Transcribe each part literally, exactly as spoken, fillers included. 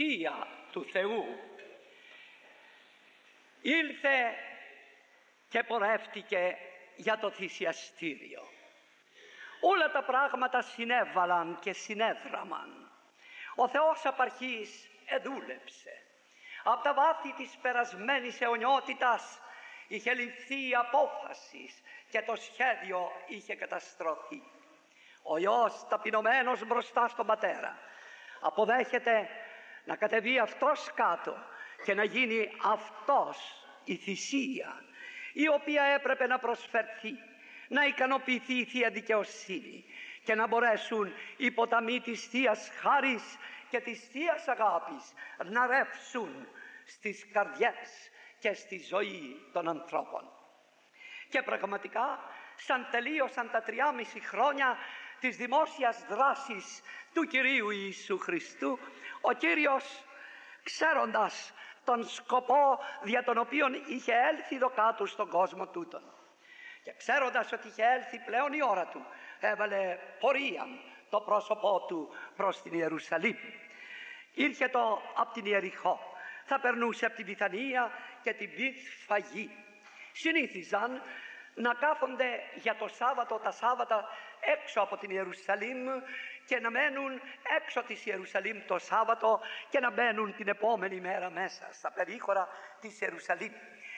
θυσία του Θεού. Ήλθε και πορεύτηκε για το θυσιαστήριο. Όλα τα πράγματα συνέβαλαν και συνέδραμαν. Ο Θεός απ' αρχής εδούλεψε. Από τα βάθη της περασμένης αιωνιότητας είχε ληφθεί η απόφαση και το σχέδιο είχε καταστρωθεί. Ο Υιός ταπεινωμένος μπροστά στον Πατέρα αποδέχεται να κατεβεί αυτός κάτω και να γίνει αυτός η θυσία η οποία έπρεπε να προσφερθεί, να ικανοποιηθεί η Θεία Δικαιοσύνη και να μπορέσουν οι ποταμοί της Θείας Χάρις και της Θείας Αγάπης να ρεύσουν στις καρδιές και στη ζωή των ανθρώπων. Και πραγματικά, σαν τελείωσαν τα τριάμιση χρόνια της δημόσιας δράσης του Κυρίου Ιησού Χριστού, ο Κύριος, ξέροντας τον σκοπό δια τον οποίον είχε έλθει εδώ κάτω στον κόσμο τούτον και ξέροντας ότι είχε έλθει πλέον η ώρα του, έβαλε πορεία το πρόσωπό του προς την Ιερουσαλήμ. Ήρθε το από την Ιεριχώ, θα περνούσε από τη Βιθανία και την Βηθφαγή. Συνήθιζαν να κάθονται για το Σάββατο τα Σάββατα έξω από την Ιερουσαλήμ και να μένουν έξω της Ιερουσαλήμ το Σάββατο και να μπαίνουν την επόμενη μέρα μέσα στα περίχωρα της Ιερουσαλήμ.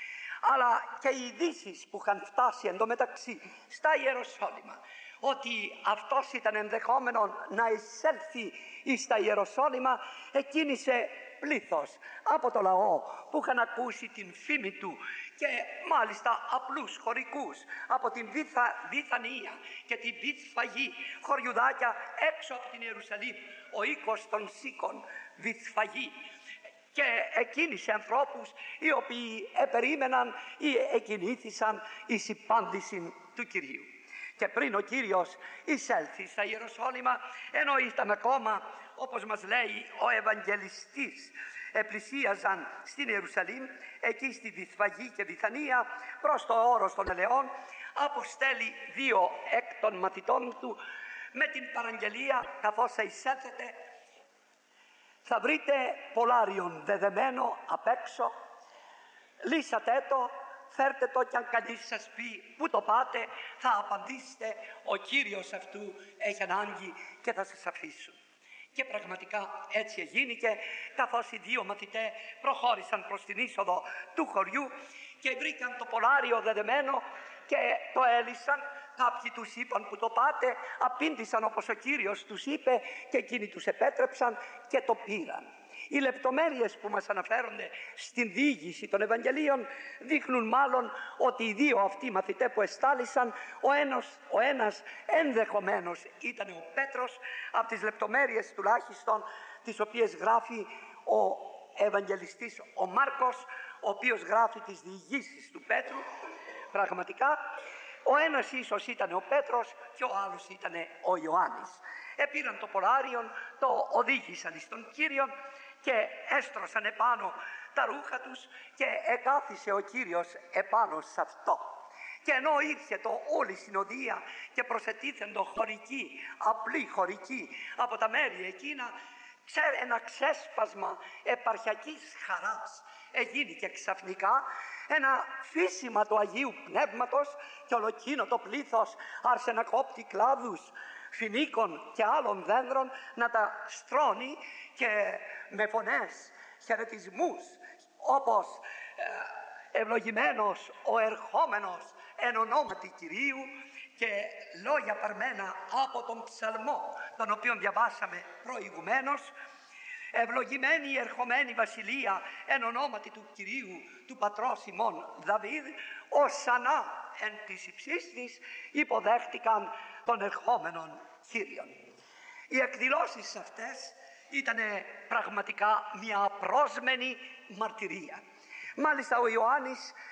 Αλλά και οι ειδήσεις που είχαν φτάσει εντωμεταξύ στα Ιεροσόλυμα ότι αυτός ήταν ενδεχόμενο να εισέλθει στα Ιεροσόλυμα, εκκίνησε πλήθος από το λαό που είχαν ακούσει την φήμη του και μάλιστα απλούς χωρικούς από την Βυθα, Βιθανία και την Βηθφαγή, χωριουδάκια έξω από την Ιερουσαλήμ, ο οίκος των Σίκων, Βηθφαγή, και εκκίνησε ανθρώπους οι οποίοι επερίμεναν ή εκκινήθησαν εις υπάντηση του Κυρίου. Και πριν ο Κύριος εισέλθει στα Ιεροσόλυμα, ενώ ήταν ακόμα, όπως μας λέει ο Ευαγγελιστής, επλησίαζαν στην Ιερουσαλήμ, εκεί στη Βηθφαγή και Βιθανία, προς το όρος των Ελαιών, αποστέλει δύο εκ των μαθητών του με την παραγγελία, καθώς θα εισέλθετε, θα βρείτε πολάριον δεδεμένο απ' έξω, λύσατε το, φέρτε το και αν κανείς σας πει πού το πάτε, θα απαντήσετε ο Κύριος αυτού έχει ανάγκη και θα σας αφήσουν. Και πραγματικά έτσι εγίνηκε, καθώς οι δύο μαθητές προχώρησαν προς την είσοδο του χωριού και βρήκαν το πολάριο δεδεμένο και το έλυσαν. Κάποιοι τους είπαν που το πάτε, απήντησαν όπως ο Κύριος τους είπε και εκείνοι τους επέτρεψαν και το πήραν. Οι λεπτομέρειες που μας αναφέρονται στην διήγηση των Ευαγγελίων δείχνουν μάλλον ότι οι δύο αυτοί μαθητές που εστάλησαν, ο ένας, ο ένας ενδεχομένως ήταν ο Πέτρος, από τις λεπτομέρειες τουλάχιστον τις οποίες γράφει ο Ευαγγελιστής ο Μάρκος, ο οποίος γράφει τις διηγήσεις του Πέτρου. Πραγματικά ο ένας ίσως ήταν ο Πέτρος και ο άλλος ήταν ο Ιωάννης. Επήραν το πολάριον, το οδήγησαν στον Κύριον και έστρωσαν επάνω τα ρούχα τους και εκάθισε ο Κύριος επάνω σε αυτό. Και ενώ ήρθε το όλη συνοδεία και προσετίθεντο χωρική, απλή χωρική από τα μέρη εκείνα, ένα ξέσπασμα επαρχιακής χαράς έγινε και ξαφνικά ένα φύσιμα του Αγίου Πνεύματος και ολοκείνο το πλήθος άρχισε να κόπτει κλάδους φοινίκων και άλλων δέντρων, να τα στρώνει και με φωνές, χαιρετισμούς, όπως ε, ευλογημένος ο ερχόμενος εν ονόματι Κυρίου και λόγια παρμένα από τον ψαλμό τον οποίο διαβάσαμε προηγουμένως. Ευλογημένη η ερχομένη βασιλεία εν ονόματι του Κυρίου του πατρός ημών Δαβίδ, οσανά εν της υψής της, υποδέχτηκαν τον ερχόμενον Κύριον. Οι εκδηλώσεις αυτές ήταν πραγματικά μια απρόσμενη μαρτυρία. Μάλιστα ο Ιωάννης